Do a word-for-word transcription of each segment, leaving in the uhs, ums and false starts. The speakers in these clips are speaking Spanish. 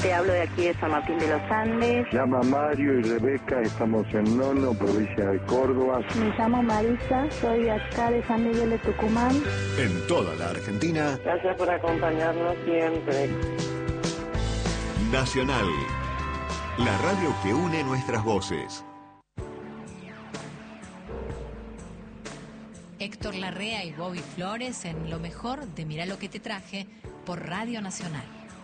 te hablo de aquí de San Martín de los Andes. Llama Mario y Rebeca, estamos en Nono, provincia de Córdoba. Me llamo Marisa, soy de acá de San Miguel de Tucumán. En toda la Argentina. Gracias por acompañarnos siempre. Nacional, la radio que une nuestras voces. Héctor Larrea y Bobby Flores en Lo Mejor de Mirá lo que te traje por Radio Nacional.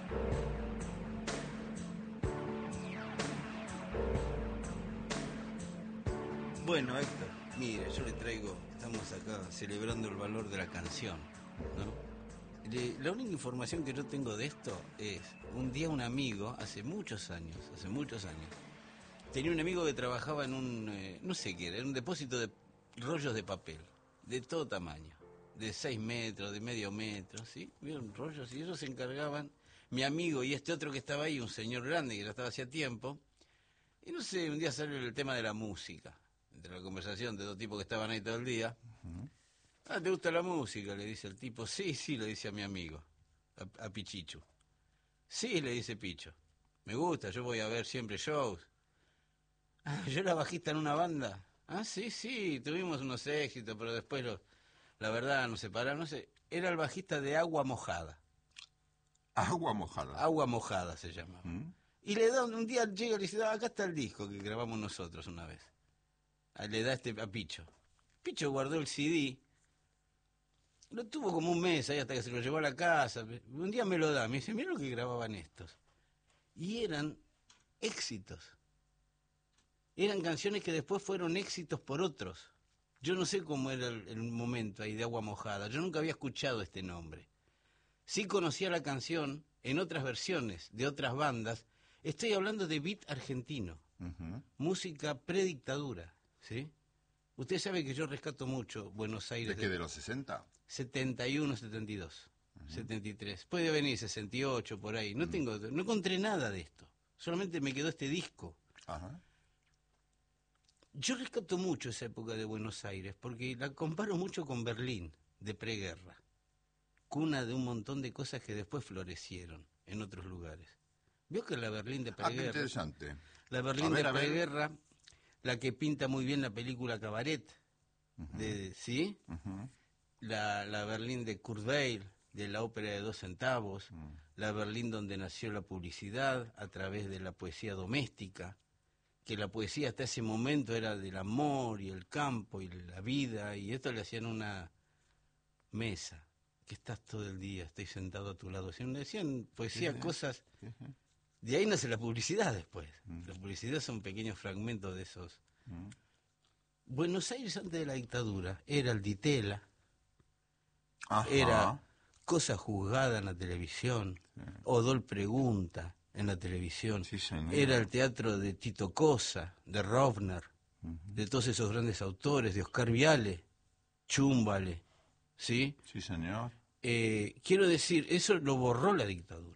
Bueno, Héctor, mire, yo le traigo, estamos acá celebrando el valor de la canción, ¿no? Le, la única información que yo tengo de esto es, un día un amigo, hace muchos años, hace muchos años, tenía un amigo que trabajaba en un, eh, no sé qué era, en un depósito de rollos de papel, de todo tamaño, de seis metros, de medio metro, ¿sí? Vieron rollos y ellos se encargaban, mi amigo y este otro que estaba ahí, un señor grande que ya estaba hacía tiempo, y no sé, un día salió el tema de la música, entre la conversación de dos tipos que estaban ahí todo el día. Uh-huh. Ah, ¿te gusta la música? Le dice el tipo. Sí, sí, le dice a mi amigo, a, a Pichichu. Sí, le dice Picho. Me gusta, yo voy a ver siempre shows. Ah, yo era bajista en una banda. Ah, sí, sí, tuvimos unos éxitos, pero después, lo, la verdad, nos separaron, no sé. Era el bajista de Agua Mojada. Agua Mojada. Agua Mojada se llamaba. ¿Mm? Y le da, un día llega y le dice, acá está el disco que grabamos nosotros una vez. Le da este a Picho. Picho guardó el C D. Lo tuvo como un mes ahí hasta que se lo llevó a la casa. Un día me lo da. Me dice, mira lo que grababan estos. Y eran éxitos. Eran canciones que después fueron éxitos por otros. Yo no sé cómo era el, el momento ahí de Agua Mojada. Yo nunca había escuchado este nombre. Sí conocía la canción en otras versiones de otras bandas. Estoy hablando de beat argentino. Uh-huh. Música predictadura. ¿Sí? Usted sabe que yo rescato mucho Buenos Aires. ¿De qué, de los sesenta? setenta y uno, setenta y dos, uh-huh. setenta y tres. Puede venir sesenta y ocho, por ahí. No uh-huh. tengo, no encontré nada de esto. Solamente me quedó este disco. Uh-huh. Yo rescato mucho esa época de Buenos Aires porque la comparo mucho con Berlín, de preguerra. Cuna de un montón de cosas que después florecieron en otros lugares. ¿Vio que la Berlín de preguerra? Ah, qué interesante. La Berlín ver, de preguerra... La que pinta muy bien la película Cabaret, uh-huh. de, ¿sí? Uh-huh. La, la Berlín de Kurt Weill, de la ópera de dos centavos, uh-huh. La Berlín donde nació la publicidad a través de la poesía doméstica, que la poesía hasta ese momento era del amor y el campo y la vida, y esto le hacían una mesa, que estás todo el día, estoy sentado a tu lado. Le decían poesía, uh-huh. cosas... Uh-huh. De ahí nace la publicidad después. Mm. La publicidad son pequeños fragmentos de esos. Mm. Buenos Aires antes de la dictadura era el Ditela, Ajá. era Cosa Juzgada en la televisión, sí. Odol Pregunta en la televisión, sí, era el teatro de Tito Cosa, de Rovner, uh-huh. de todos esos grandes autores, de Oscar Viale, Chúmbale, ¿sí? Sí, señor. Eh, quiero decir, eso lo borró la dictadura.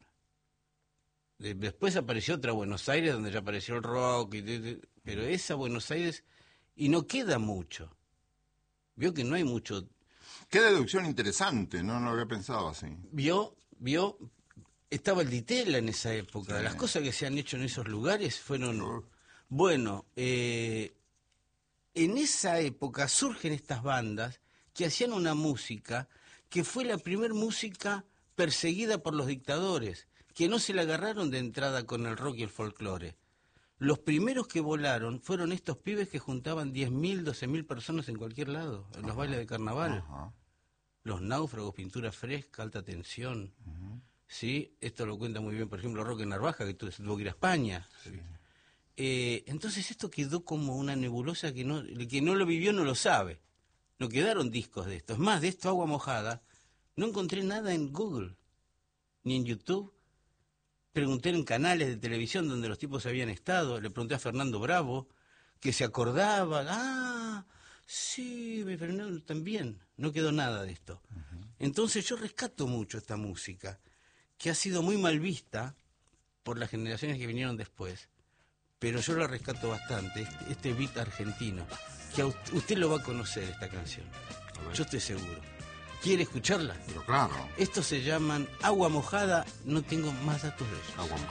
Después apareció otra Buenos Aires donde ya apareció el rock, y, pero esa Buenos Aires, y no queda mucho. Vio que no hay mucho. Qué deducción interesante, no, no lo había pensado así. Vio, vio, estaba el Ditela en esa época. Sí. Las cosas que se han hecho en esos lugares fueron. Uh. Bueno, eh, en esa época surgen estas bandas que hacían una música que fue la primer música perseguida por los dictadores, que no se la agarraron de entrada con el rock y el folclore. Los primeros que volaron fueron estos pibes que juntaban diez mil, doce mil personas en cualquier lado, en los uh-huh. bailes de carnaval. Uh-huh. Los Náufragos, Pintura Fresca, Alta Tensión. Uh-huh. ¿Sí? Esto lo cuenta muy bien, por ejemplo, Roque Narvaja, que tuvo que ir a España. Sí. Eh, entonces esto quedó como una nebulosa que no, el que no lo vivió no lo sabe. No quedaron discos de esto. Es más, de esto Agua Mojada, no encontré nada en Google, ni en YouTube. Pregunté en canales de televisión donde los tipos habían estado, le pregunté a Fernando Bravo, que se acordaba, ah, sí, Fernando también, no quedó nada de esto. Uh-huh. Entonces yo rescato mucho esta música, que ha sido muy mal vista por las generaciones que vinieron después, pero yo la rescato bastante, este, este beat argentino, que a usted, usted lo va a conocer esta canción, yo estoy seguro. ¿Quiere escucharla? Pero claro. Estos se llaman Agua Mojada, no tengo más datos de ellos. Agua